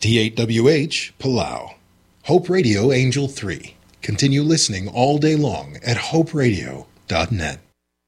T8WH, Palau. Hope Radio Angel 3. Continue listening all day long at hoperadio.net.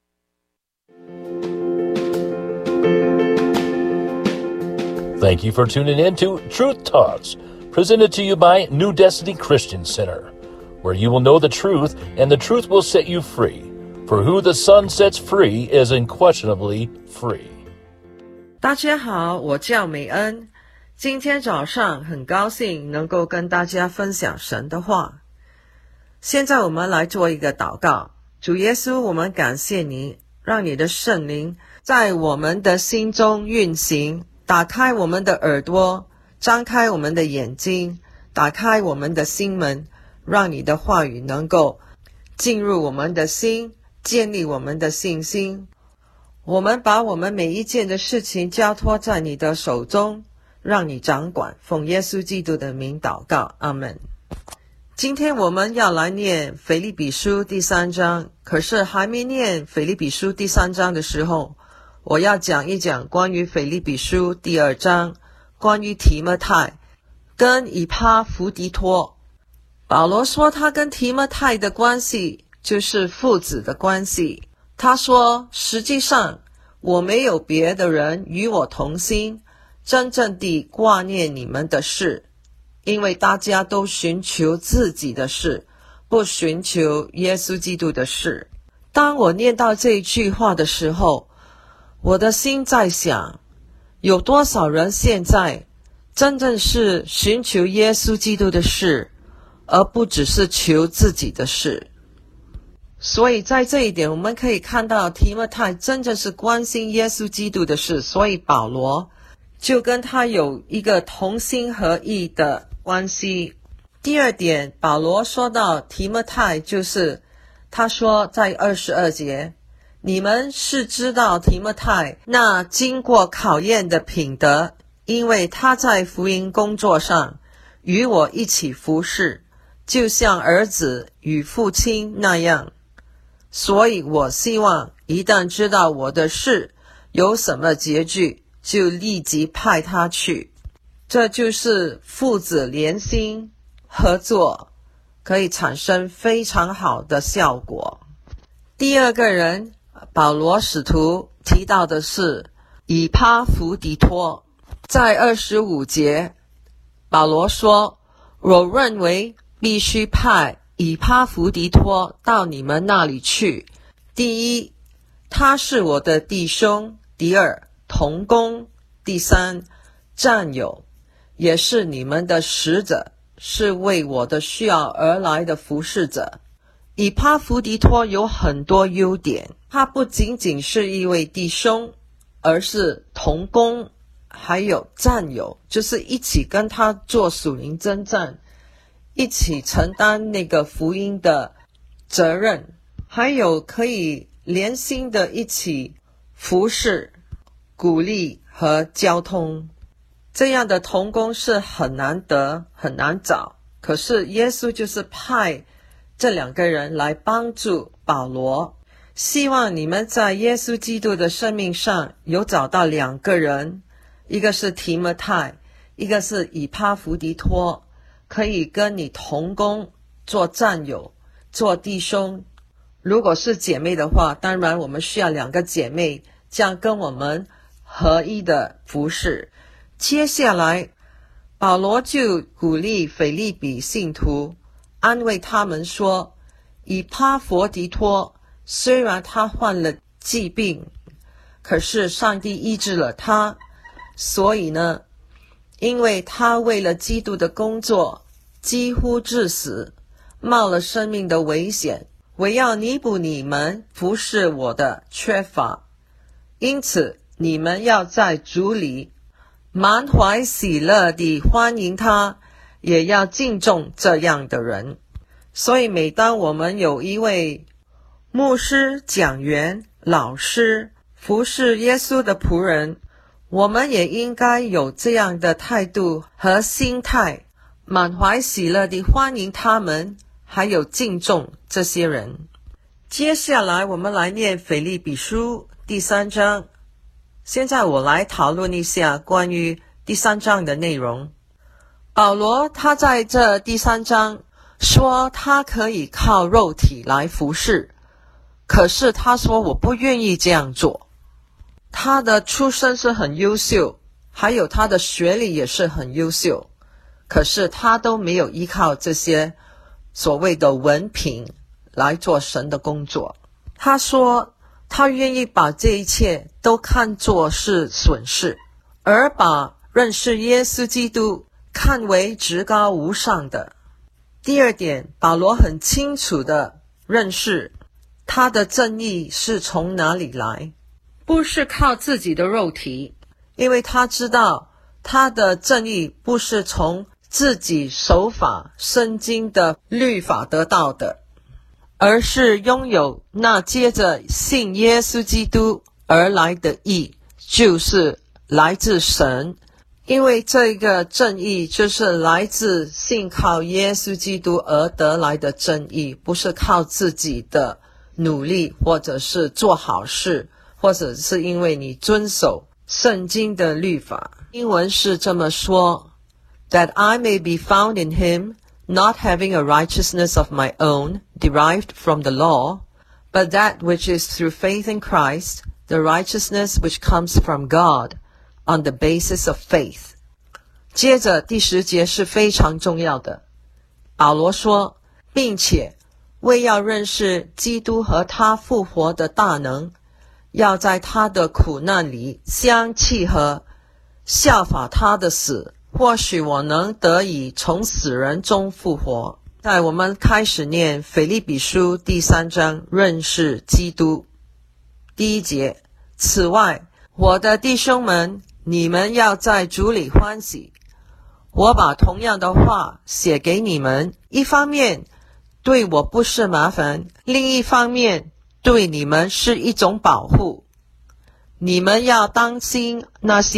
Thank you for tuning in to Truth Talks, presented to you by New Destiny Christian Center, where you will know the truth and the truth will set you free. For who the Son sets free is unquestionably free. 大家好，我叫美恩。今天早上很高兴能够跟大家分享神的话。现在我们来做一个祷告。主耶稣，我们感谢你，让你的圣灵在我们的心中运行，打开我们的耳朵，张开我们的眼睛，打开我们的心门，让你的话语能够进入我们的心，建立我们的信心。我们把我们每一件的事情交托在你的手中，让你掌管，奉耶稣基督的名祷告，阿们。今天我们要来念腓立比书第3章，可是还没念腓立比书第3章的时候，我要讲一讲关于腓立比书第2章，关于提摩太跟以巴弗提托。保罗说他跟提摩太的关系就是父子的关系。他说，实际上我没有别的人与我同心，真正地挂念你们的事，因为大家都寻求自己的事，不寻求耶稣基督的事。当我念到这一句话的时候，我的心在想，有多少人现在真正是寻求耶稣基督的事，而不只是求自己的事。所以在这一点我们可以看到提摩太真正是关心耶稣基督的事，所以保罗就跟他有一个同心合意的关系。第二点，保罗说到提摩太，就是他说在22节，你们是知道提摩太那经过考验的品德，因为他在福音工作上与我一起服侍，就像儿子与父亲那样。所以我希望一旦知道我的事有什么结局，就立即派他去。这就是父子连心合作，可以产生非常好的效果。第二个人，保罗使徒提到的是以巴弗提托。在25节，保罗说，我认为必须派以巴弗提托到你们那里去。第一，他是我的弟兄；第二，同工；第三，战友，也是你们的使者，是为我的需要而来的服侍者。以巴弗提托有很多优点，他不仅仅是一位弟兄，而是同工，还有战友，就是一起跟他做属灵征战，一起承担那个福音的责任，还有可以连心的一起服侍、鼓励和交通。这样的同工是很难得，很难找，可是耶稣就是派这两个人来帮助保罗。希望你们在耶稣基督的生命上有找到两个人，一个是提摩太，一个是以巴弗提托，可以跟你同工，做战友，做弟兄。如果是姐妹的话，当然我们需要两个姐妹，这样跟我们合一的服侍。接下来保罗就鼓励腓立比信徒，安慰他们说，以巴弗提托虽然他患了疾病，可是上帝医治了他，所以呢，因为他为了基督的工作几乎致死，冒了生命的危险，我要弥补你们服侍我的缺乏。因此你们要在主里满怀喜乐地欢迎他，也要敬重这样的人。所以每当我们有一位牧师、讲员、老师服侍耶稣的仆人，我们也应该有这样的态度和心态，满怀喜乐地欢迎他们，还有敬重这些人。接下来我们来念腓立比书第3章。现在我来讨论一下关于第3章的内容。 保罗他在这第3章说他可以靠肉体来服侍，可是他说我不愿意这样做。他的出身是很优秀，还有他的学历也是很优秀，可是他都没有依靠这些所谓的文凭来做神的工作。他说他愿意把这一切都看作是损失，而把认识耶稣基督看为至高无上的。第2点，保罗很清楚的认识他的正义是从哪里来，不是靠自己的肉体，因为他知道他的正义不是从自己守法圣经的律法得到的，而是拥有那接着信耶稣基督而来的义，就是来自神。因为这个正义就是来自信靠耶稣基督而得来的正义，不是靠自己的努力，或者是做好事，或者是因为你遵守圣经的律法。英文是这么说， That I may be found in him, not having a righteousness of my own, derived from the law, but that which is through faith in Christ, the righteousness which comes from God, on the basis of faith. 接着第10节是非常重要的。保罗说，并且为要认识基督和他复活的大能，要在他的苦难里相契合，效法他的死，或许我能得以从死人中复活。在我们开始念腓立比书第3章，认识基督。第1节，此外，我的弟兄们，你们要在主里欢喜。我把同样的话写给你们，一方面对我不是麻烦，另一方面对你们是一种保护。你们要当心那些